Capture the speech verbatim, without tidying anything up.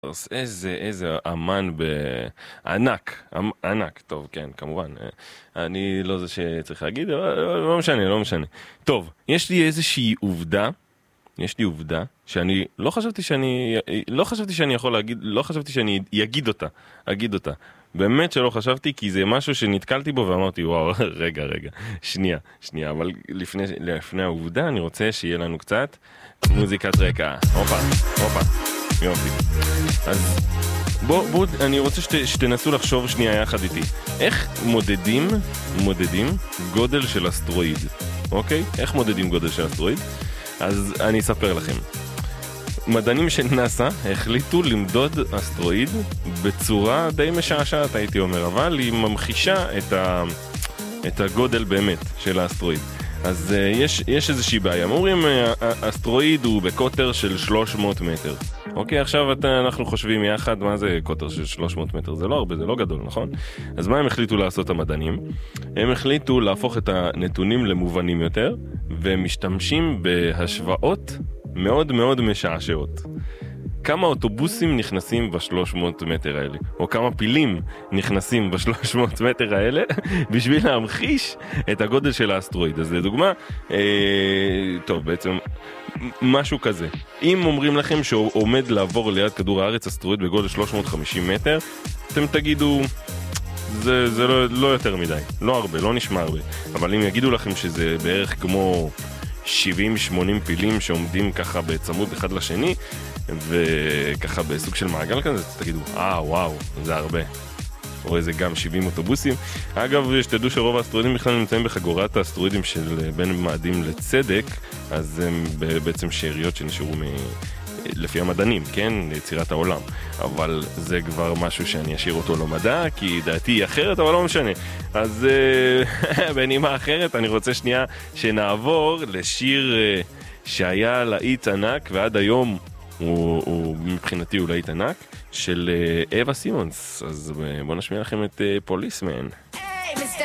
איזה, איזה אמן בענק, ענק, טוב, כן, כמובן, אני לא זה שצריך להגיד, אבל לא משנה, לא משנה. טוב, יש לי איזושהי עובדה, יש לי עובדה, שאני לא חשבתי שאני, לא חשבתי שאני יכול להגיד, לא חשבתי שאני אגיד אותה, אגיד אותה. באמת שלא חשבתי, כי זה משהו שנתקלתי בו ואמרתי, וואו, רגע, רגע, שנייה, שנייה, אבל לפני, לפני העובדה אני רוצה שיהיה לנו קצת מוזיקת רקע. הופה, הופה. יופי. אז בוא, בוא, אני רוצה שת, שתנסו לחשוב שנייה יחד איתי. איך מודדים, מודדים גודל של אסטרואיד? אוקיי? איך מודדים גודל של אסטרואיד? אז אני אספר לכם. מדענים של נאסא החליטו למדוד אסטרואיד בצורה די משעשעת, הייתי אומר, אבל היא ממחישה את, ה, את הגודל באמת של האסטרואיד. אז uh, יש, יש איזושהי בעיה. אומרים, אסטרואיד הוא בקוטר של שלוש מאות מטר. אוקיי, עכשיו אתה, אנחנו חושבים יחד, מה זה קוטר של שלוש מאות מטר? זה לא הרבה, זה לא גדול, נכון? אז מה הם החליטו לעשות המדענים? הם החליטו להפוך את הנתונים למובנים יותר, והם משתמשים בהשוואות מאוד מאוד משעשעות. כמה אוטובוסים נכנסים ב-שלוש מאות מטר האלה, או כמה פילים נכנסים ב-שלוש מאות מטר האלה, בשביל להמחיש את הגודל של האסטרואיד. אז לדוגמה, אה, טוב, בעצם משהו כזה. אם אומרים לכם שהוא עומד לעבור ליד כדור הארץ אסטרואיד בגודל שלוש מאות וחמישים מטר, אתם תגידו, זה, זה לא, לא יותר מדי, לא הרבה, לא נשמע הרבה. אבל אם יגידו לכם שזה בערך כמו שבעים שמונים פילים שעומדים ככה בצמוד אחד לשני, וככה בסוג של מעגל כזה, תגידו, אה, וואו, זה הרבה. או איזה גם שבעים אוטובוסים. אגב, שתדעו שרוב האסטרואידים בכלל נמצאים בחגורת האסטרואידים של בין מאדים לצדק, אז הם בעצם שאריות שנשארו מ... לפי המדענים, כן? ליצירת העולם. אבל זה כבר משהו שאני אשאיר אותו למדע, כי דעתי היא אחרת, אבל לא משנה. אז בנימה אחרת, אני רוצה שנייה שנעבור לשיר שהיה להיט ענק, ועד היום הוא, הוא מבחינתי הוא להיט ענק, של אווה סימונס. אז בואו נשמיע לכם את פוליסמן.